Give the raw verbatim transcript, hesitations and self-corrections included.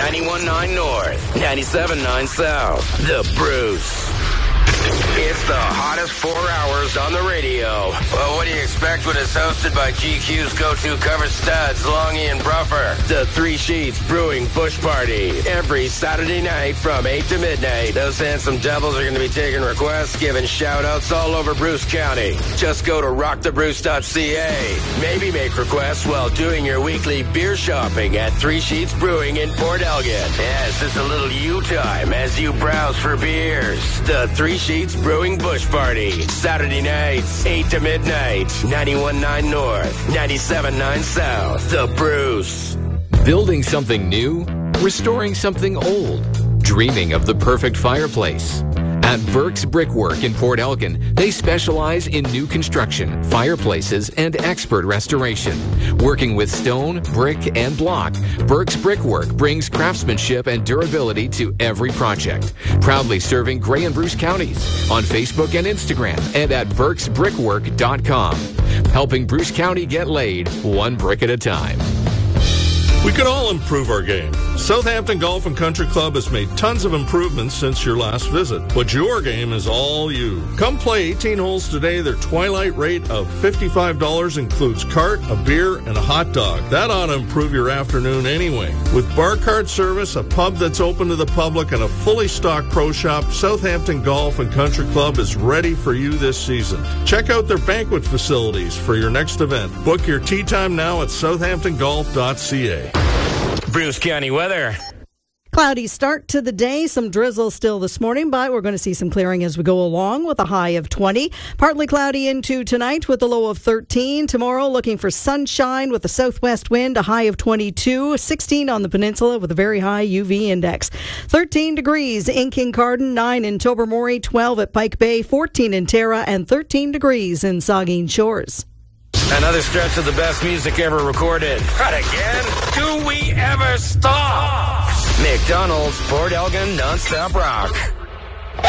ninety-one point nine North, ninety-seven point nine South. The Bruce. It's the hottest four hours on the radio. Well, what do you expect when it's hosted by G Q's go-to cover studs, Longy and Bruffer? The Three Sheets Brewing Bush Party. Every Saturday night from eight to midnight. Those handsome devils are going to be taking requests, giving shout-outs all over Bruce County. Just go to rock the bruce dot c a. Maybe make requests while doing your weekly beer shopping at Three Sheets Brewing in Port Elgin. Yes, it's a little you time as you browse for beers. The Three Sheets Brewing Bush Party. Saturday nights, eight to midnight. ninety-one point nine North, ninety-seven point nine South. The Bruce. Building something new? Restoring something old? Dreaming of the perfect fireplace? At Burke's Brickwork in Port Elgin, they specialize in new construction, fireplaces, and expert restoration. Working with stone, brick, and block, Burke's Brickwork brings craftsmanship and durability to every project. Proudly serving Grey and Bruce counties on Facebook and Instagram and at burks brickwork dot com. Helping Bruce County get laid one brick at a time. We could all improve our game. Southampton Golf and Country Club has made tons of improvements since your last visit, but your game is all you. Come play eighteen holes today. Their twilight rate of fifty-five dollars includes cart, a beer, and a hot dog. That ought to improve your afternoon anyway. With bar cart service, a pub that's open to the public, and a fully stocked pro shop, Southampton Golf and Country Club is ready for you this season. Check out their banquet facilities for your next event. Book your tee time now at southampton golf dot c a. Bruce County weather. Cloudy start to the day. Some drizzle still this morning, but we're going to see some clearing as we go along with a high of twenty. Partly cloudy into tonight with a low of thirteen. Tomorrow looking for sunshine with a southwest wind, a high of twenty-two. sixteen on the peninsula with a very high U V index. thirteen degrees in Kincardine, nine in Tobermory, twelve at Pike Bay, fourteen in Tara, and thirteen degrees in Saugeen Shores. Another stretch of the best music ever recorded. Not again. Do we ever stop? McDonald's Port Elgin Non-Stop Rock.